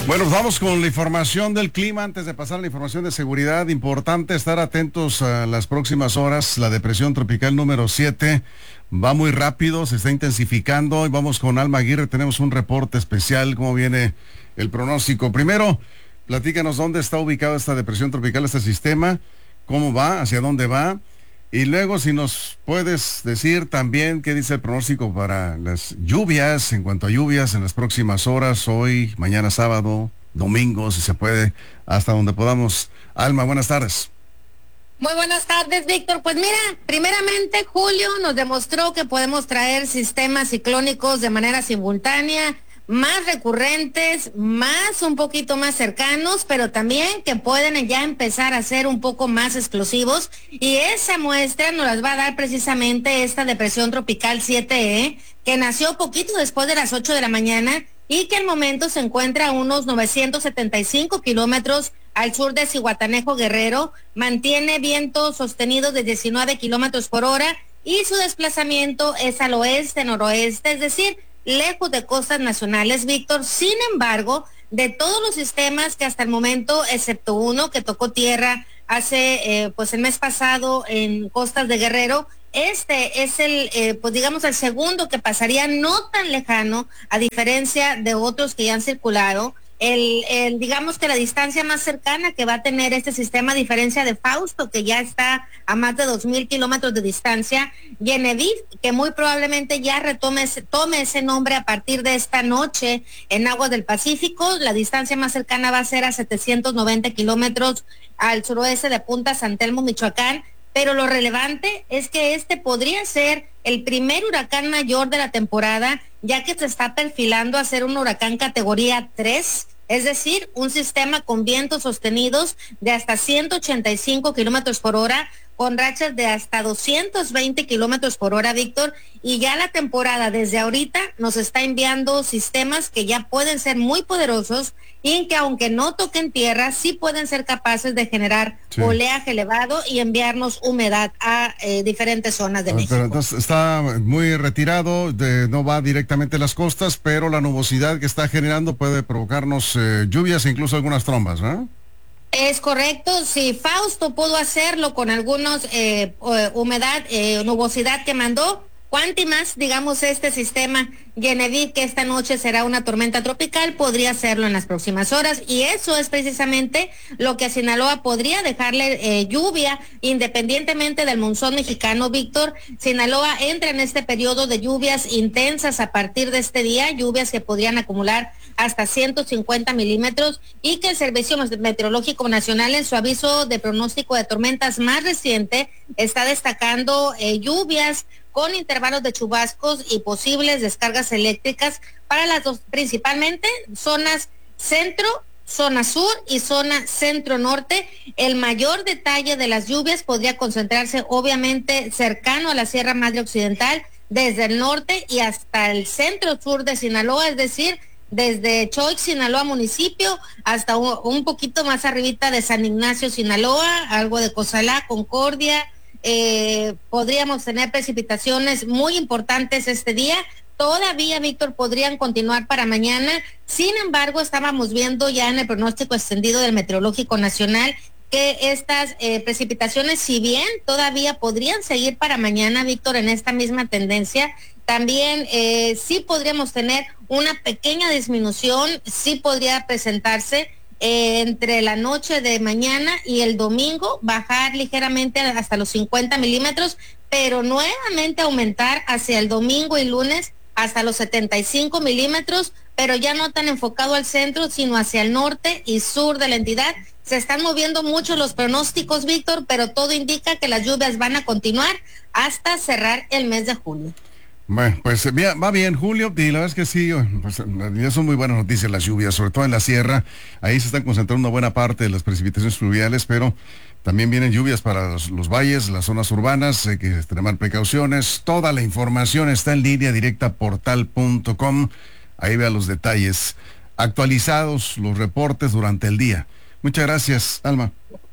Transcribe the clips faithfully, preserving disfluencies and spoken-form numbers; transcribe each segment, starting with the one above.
Bueno, pues vamos con la información del clima. Antes de pasar a la información de seguridad, importante estar atentos a las próximas horas. La depresión tropical número siete va muy rápido, se está intensificando. Y vamos con Alma Aguirre, tenemos un reporte especial, cómo viene el pronóstico. Primero, platícanos dónde está ubicada esta depresión tropical, este sistema, cómo va, hacia dónde va. Y luego, si nos puedes decir también qué dice el pronóstico para las lluvias, en cuanto a lluvias en las próximas horas, hoy, mañana sábado, domingo, si se puede, hasta donde podamos. Alma, buenas tardes. Muy buenas tardes, Víctor. Pues mira, primeramente Julio nos demostró que podemos traer sistemas ciclónicos de manera simultánea, más recurrentes, más un poquito más cercanos, pero también que pueden ya empezar a ser un poco más explosivos, y esa muestra nos las va a dar precisamente esta depresión tropical siete E, que nació poquito después de las ocho de la mañana y que al momento se encuentra a unos novecientos setenta y cinco kilómetros al sur de Zihuatanejo, Guerrero, mantiene vientos sostenidos de diecinueve kilómetros por hora y su desplazamiento es al oeste-noroeste, es decir, lejos de costas nacionales, Víctor. Sin embargo, de todos los sistemas que hasta el momento, excepto uno que tocó tierra hace, eh, pues el mes pasado en costas de Guerrero, este es el, eh, pues digamos, el segundo que pasaría no tan lejano, a diferencia de otros que ya han circulado. El, el, digamos que la distancia más cercana que va a tener este sistema, a diferencia de Fausto, que ya está a más de dos mil kilómetros de distancia, Genevieve, que muy probablemente ya retome ese, tome ese nombre a partir de esta noche en aguas del Pacífico. La distancia más cercana va a ser a setecientos noventa kilómetros al suroeste de Punta San Telmo, Michoacán. Pero lo relevante es que este podría ser el primer huracán mayor de la temporada, ya que se está perfilando a ser un huracán categoría tres, es decir, un sistema con vientos sostenidos de hasta ciento ochenta y cinco kilómetros por hora, con rachas de hasta doscientos veinte kilómetros por hora, Víctor, y ya la temporada desde ahorita nos está enviando sistemas que ya pueden ser muy poderosos y que aunque no toquen tierra, sí pueden ser capaces de generar sí. oleaje elevado y enviarnos humedad a eh, diferentes zonas de México. Pero entonces está muy retirado, de, no va directamente a las costas, pero la nubosidad que está generando puede provocarnos eh, lluvias e incluso algunas trombas, ¿no? Es correcto. Si Fausto pudo hacerlo con algunos eh, humedad, eh, nubosidad que mandó, cuánti más, digamos, este sistema Genevieve, que esta noche será una tormenta tropical, podría hacerlo en las próximas horas, y eso es precisamente lo que a Sinaloa podría dejarle eh, lluvia, independientemente del monzón mexicano, Víctor. Sinaloa entra en este periodo de lluvias intensas a partir de este día, lluvias que podrían acumular hasta ciento cincuenta milímetros, y que el Servicio Meteorológico Nacional, en su aviso de pronóstico de tormentas más reciente, está destacando eh, lluvias con intervalos de chubascos y posibles descargas eléctricas para las dos, principalmente zonas centro, zona sur y zona centro-norte. El mayor detalle de las lluvias podría concentrarse obviamente cercano a la Sierra Madre Occidental, desde el norte y hasta el centro-sur de Sinaloa, es decir, desde Choix, Sinaloa municipio, hasta un, un poquito más arribita de San Ignacio, Sinaloa, algo de Cozalá, Concordia. Eh, podríamos tener precipitaciones muy importantes este día. Todavía, Víctor, podrían continuar para mañana. Sin embargo, estábamos viendo ya en el pronóstico extendido del Meteorológico Nacional que estas eh, precipitaciones, si bien todavía podrían seguir para mañana, Víctor, en esta misma tendencia, también eh, sí podríamos tener una pequeña disminución, sí podría presentarse Eh, entre la noche de mañana y el domingo, bajar ligeramente hasta los cincuenta milímetros, pero nuevamente aumentar hacia el domingo y lunes hasta los setenta y cinco milímetros, pero ya no tan enfocado al centro, sino hacia el norte y sur de la entidad. Se están moviendo mucho los pronósticos, Víctor, pero todo indica que las lluvias van a continuar hasta cerrar el mes de julio. Bueno, pues va bien, Julio, y la verdad es que sí, pues, ya son muy buenas noticias las lluvias, sobre todo en la sierra. Ahí se están concentrando una buena parte de las precipitaciones fluviales, pero también vienen lluvias para los, los valles, las zonas urbanas, hay que extremar precauciones. Toda la información está en línea directa portal punto com, ahí vea los detalles actualizados, los reportes durante el día. Muchas gracias, Alma.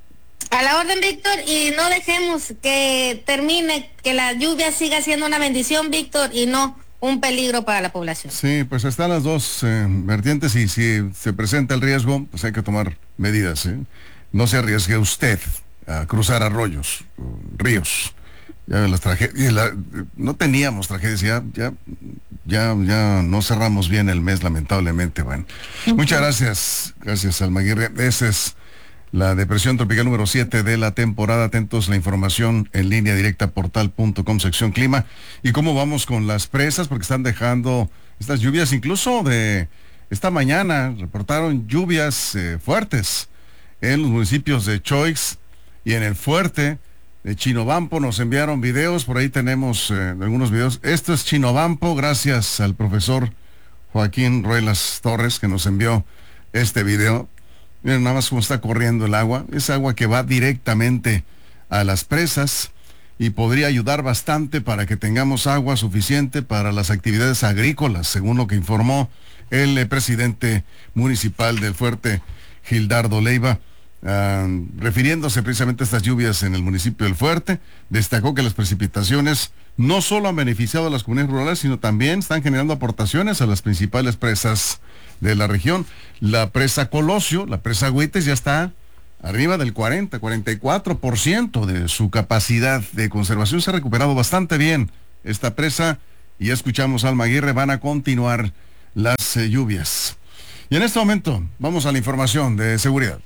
A la orden, Víctor, y no dejemos que termine, que la lluvia siga siendo una bendición, Víctor, y no un peligro para la población. Sí, pues están las dos eh, vertientes y si se presenta el riesgo, pues hay que tomar medidas. ¿eh? No se arriesgue usted a cruzar arroyos, ríos. Ya las tragedias, la, no teníamos tragedias, ya, ya, ya, ya no cerramos bien el mes, lamentablemente. Bueno, uh-huh. Muchas gracias, gracias Alma Aguirre. Esa es la depresión tropical número siete de la temporada. Atentos, la información en línea directa, portal punto com, sección clima. ¿Y cómo vamos con las presas? Porque están dejando estas lluvias, incluso de esta mañana, reportaron lluvias eh, fuertes en los municipios de Choix y en el Fuerte. De Chinobampo nos enviaron videos, por ahí tenemos eh, algunos videos. Esto es Chinobampo, gracias al profesor Joaquín Ruelas Torres que nos envió este video. Miren nada más cómo está corriendo el agua. Es agua que va directamente a las presas y podría ayudar bastante para que tengamos agua suficiente para las actividades agrícolas, según lo que informó el eh, presidente municipal del Fuerte, Gildardo Leiva. Uh, refiriéndose precisamente a estas lluvias en el municipio del Fuerte, destacó que las precipitaciones no solo han beneficiado a las comunidades rurales, sino también están generando aportaciones a las principales presas de la región. La presa Colosio, la presa Agüites, ya está arriba del cuarenta, cuarenta y cuatro por ciento de su capacidad de conservación. Se ha recuperado bastante bien esta presa y ya escuchamos a Alma Aguirre, van a continuar las eh, lluvias. Y en este momento vamos a la información de seguridad.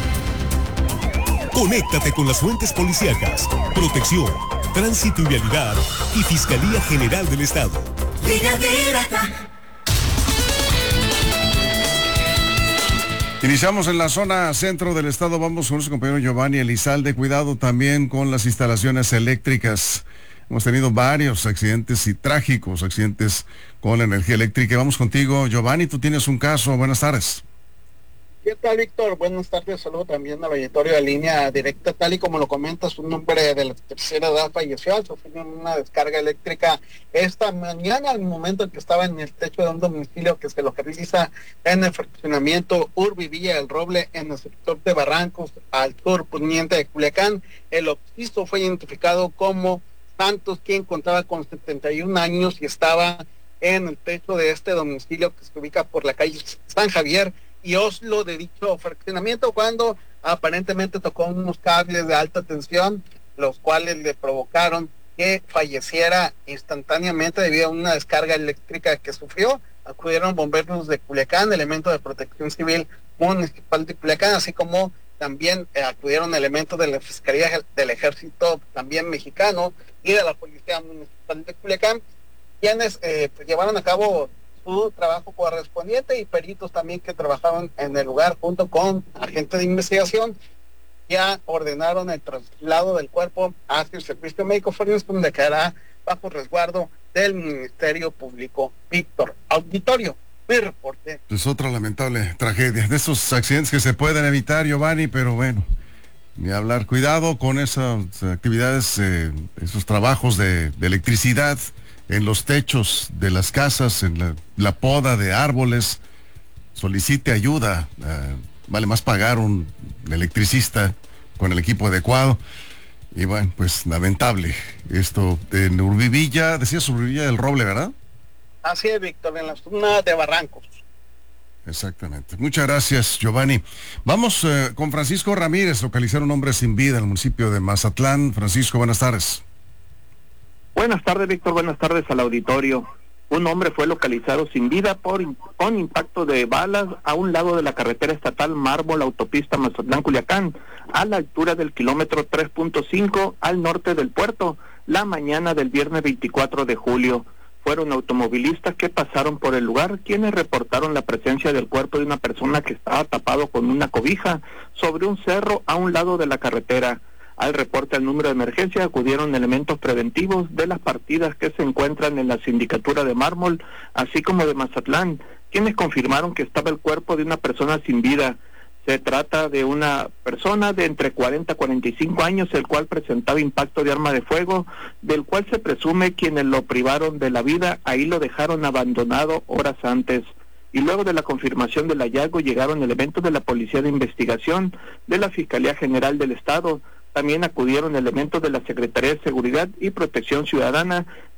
Conéctate con las fuentes policíacas, protección, tránsito y vialidad y Fiscalía General del Estado. Iniciamos en la zona centro del estado, vamos con nuestro compañero Giovanni Elizalde. Cuidado también con las instalaciones eléctricas. Hemos tenido varios accidentes y trágicos accidentes con la energía eléctrica. Vamos contigo, Giovanni, tú tienes un caso. Buenas tardes. ¿Qué tal, Víctor? Buenas tardes, saludo también al auditorio de Línea Directa. Tal y como lo comentas, un hombre de la tercera edad falleció al sufrir una descarga eléctrica esta mañana, al momento en que estaba en el techo de un domicilio que se localiza en el fraccionamiento Urbi Villa del Roble, en el sector de Barrancos, al sur poniente de Culiacán. El occiso fue identificado como Santos, quien contaba con setenta y un años y estaba en el techo de este domicilio que se ubica por la calle San Javier y Oslo de dicho fraccionamiento, cuando aparentemente tocó unos cables de alta tensión, los cuales le provocaron que falleciera instantáneamente debido a una descarga eléctrica que sufrió. Acudieron bomberos de Culiacán, elementos de protección civil municipal de Culiacán, así como también eh, acudieron elementos de la Fiscalía del Ejército también mexicano y de la Policía Municipal de Culiacán, quienes eh, pues, llevaron a cabo su trabajo correspondiente, y peritos también que trabajaron en el lugar junto con agentes de investigación ya ordenaron el traslado del cuerpo hacia el servicio médico forense, donde quedará bajo resguardo del Ministerio Público. Víctor, auditorio, mi reporte. Es otra lamentable tragedia, de esos accidentes que se pueden evitar, Giovanni, pero bueno, ni hablar. Cuidado con esas actividades, eh, esos trabajos de, de electricidad en los techos de las casas, en la, la poda de árboles. Solicite ayuda, uh, vale más pagar un electricista con el equipo adecuado. Y bueno, pues lamentable esto en Urbivilla, decías Urbivilla del Roble, ¿verdad? Así es, Víctor, en la zona de Barrancos. Exactamente. Muchas gracias, Giovanni. Vamos uh, con Francisco Ramírez. Localizaron un hombre sin vida en el municipio de Mazatlán. Francisco, buenas tardes. Buenas tardes, Víctor. Buenas tardes al auditorio. Un hombre fue localizado sin vida por con impacto de balas a un lado de la carretera estatal Mármol, autopista Mazatlán-Culiacán, a la altura del kilómetro tres punto cinco al norte del puerto, la mañana del viernes veinticuatro de julio. Fueron automovilistas que pasaron por el lugar quienes reportaron la presencia del cuerpo de una persona que estaba tapado con una cobija sobre un cerro a un lado de la carretera. Al reporte al número de emergencia acudieron elementos preventivos de las partidas que se encuentran en la sindicatura de Mármol, así como de Mazatlán, quienes confirmaron que estaba el cuerpo de una persona sin vida. Se trata de una persona de entre cuarenta a cuarenta y cinco años, el cual presentaba impacto de arma de fuego, del cual se presume quienes lo privaron de la vida, ahí lo dejaron abandonado horas antes. Y luego de la confirmación del hallazgo llegaron elementos de la Policía de Investigación, de la Fiscalía General del Estado. También acudieron elementos de la Secretaría de Seguridad y Protección Ciudadana,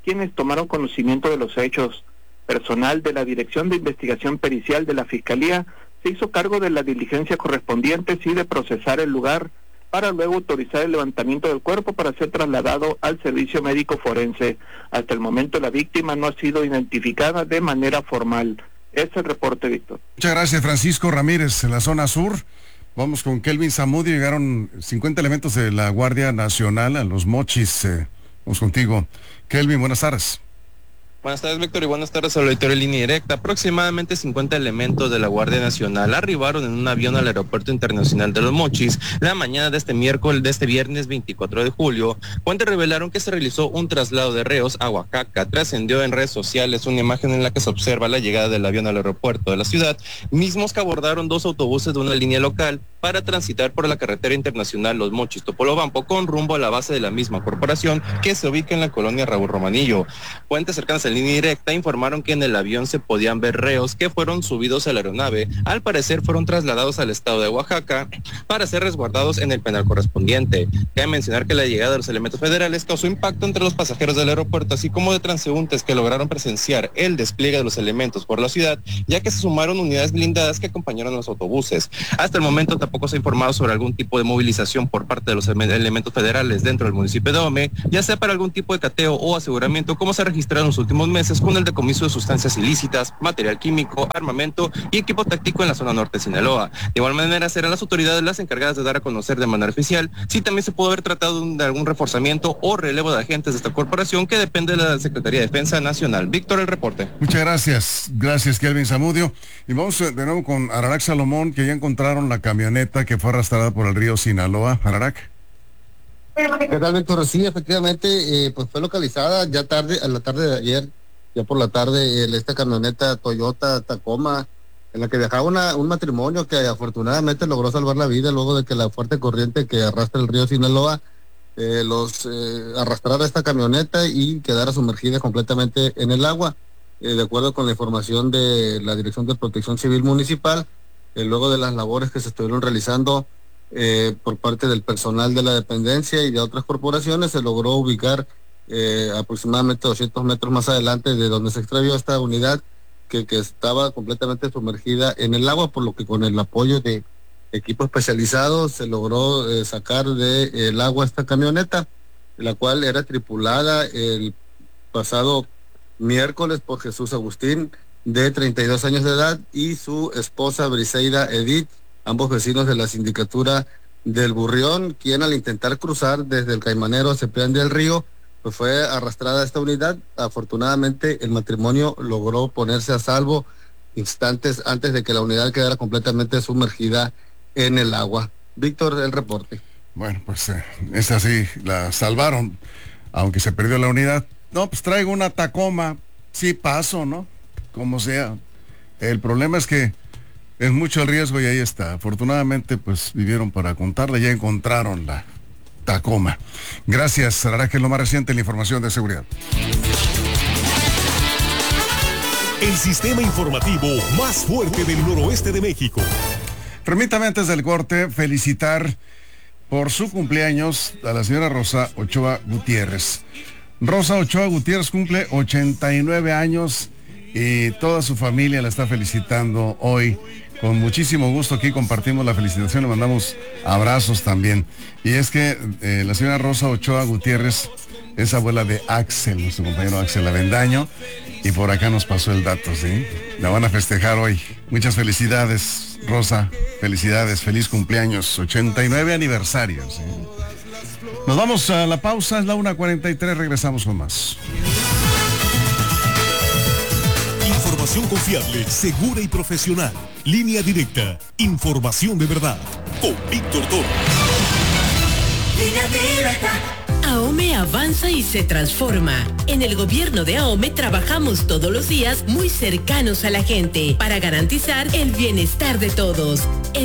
quienes tomaron conocimiento de los hechos. Personal de la Dirección de Investigación Pericial de la Fiscalía se hizo cargo de la diligencia correspondiente y de procesar el lugar para luego autorizar el levantamiento del cuerpo para ser trasladado al servicio médico forense. Hasta el momento la víctima no ha sido identificada de manera formal. Este es el reporte, Víctor. Muchas gracias, Francisco Ramírez, en la zona sur. Vamos con Kelvin Zamudio. Llegaron cincuenta elementos de la Guardia Nacional a Los Mochis. Eh, vamos contigo. Kelvin, buenas tardes. Buenas tardes, Víctor, y buenas tardes al auditorio de Línea Directa. Aproximadamente cincuenta elementos de la Guardia Nacional arribaron en un avión al Aeropuerto Internacional de Los Mochis la mañana de este miércoles, de este viernes veinticuatro de julio. Fuentes revelaron que se realizó un traslado de reos a Oaxaca. Trascendió en redes sociales una imagen en la que se observa la llegada del avión al aeropuerto de la ciudad, mismos que abordaron dos autobuses de una línea local para transitar por la carretera internacional Los Mochis-Topolobampo con rumbo a la base de la misma corporación que se ubica en la colonia Raúl Romanillo. Fuentes cercanas al Línea Directa informaron que en el avión se podían ver reos que fueron subidos a la aeronave. Al parecer fueron trasladados al estado de Oaxaca para ser resguardados en el penal correspondiente. Cabe mencionar que la llegada de los elementos federales causó impacto entre los pasajeros del aeropuerto, así como de transeúntes que lograron presenciar el despliegue de los elementos por la ciudad, ya que se sumaron unidades blindadas que acompañaron a los autobuses. Hasta el momento tampoco se ha informado sobre algún tipo de movilización por parte de los elementos federales dentro del municipio de Ahome, ya sea para algún tipo de cateo o aseguramiento, como se ha registrado en los últimos meses con el decomiso de sustancias ilícitas, material químico, armamento y equipo táctico en la zona norte de Sinaloa. De igual manera serán las autoridades las encargadas de dar a conocer de manera oficial si también se pudo haber tratado de algún reforzamiento o relevo de agentes de esta corporación que depende de la Secretaría de Defensa Nacional. Víctor, el reporte. Muchas gracias, gracias Kelvin Zamudio. Y vamos de nuevo con Ararac Salomón, que ya encontraron la camioneta que fue arrastrada por el río Sinaloa. Ararac. ¿Qué tal, Víctor? Sí, efectivamente, eh, pues fue localizada ya tarde, a la tarde de ayer, ya por la tarde, el, esta camioneta Toyota Tacoma, en la que viajaba una, un matrimonio que afortunadamente logró salvar la vida luego de que la fuerte corriente que arrastra el río Sinaloa eh, los eh, arrastrara esta camioneta y quedara sumergida completamente en el agua. Eh, de acuerdo con la información de la Dirección de Protección Civil Municipal, eh, luego de las labores que se estuvieron realizando eh, por parte del personal de la dependencia y de otras corporaciones, se logró ubicar Eh, aproximadamente doscientos metros más adelante de donde se extravió esta unidad que, que estaba completamente sumergida en el agua, por lo que con el apoyo de equipo especializado se logró eh, sacar del de, eh, agua esta camioneta, la cual era tripulada el pasado miércoles por Jesús Agustín, de treinta y dos años de edad, y su esposa Briseida Edith, ambos vecinos de la sindicatura del Burrión, quien al intentar cruzar desde el Caimanero a Cepeán del Río, pues fue arrastrada esta unidad. Afortunadamente el matrimonio logró ponerse a salvo instantes antes de que la unidad quedara completamente sumergida en el agua. Víctor, el reporte. Bueno, pues eh, es así, la salvaron, aunque se perdió la unidad. No, pues traigo una Tacoma, sí paso, ¿no? Como sea. El problema es que es mucho el riesgo y ahí está. Afortunadamente, pues vivieron para contarla, ya encontraron la Tacoma. Gracias, Ararac, lo más reciente, la información de seguridad. El sistema informativo más fuerte del noroeste de México. Permítame antes del corte felicitar por su cumpleaños a la señora Rosa Ochoa Gutiérrez. Rosa Ochoa Gutiérrez cumple ochenta y nueve años y toda su familia la está felicitando hoy. Con muchísimo gusto aquí compartimos la felicitación, le mandamos abrazos también. Y es que eh, la señora Rosa Ochoa Gutiérrez es abuela de Axel, nuestro compañero Axel Avendaño, y por acá nos pasó el dato, ¿sí? La van a festejar hoy. Muchas felicidades, Rosa, felicidades, feliz cumpleaños, ochenta y nueve aniversario, ¿sí? Nos vamos a la pausa, es la una cuarenta y tres, regresamos con más. Información confiable, segura y profesional. Línea Directa. Información de verdad. Con Víctor Toro. Línea Directa. Ahome avanza y se transforma. En el gobierno de Ahome trabajamos todos los días muy cercanos a la gente para garantizar el bienestar de todos.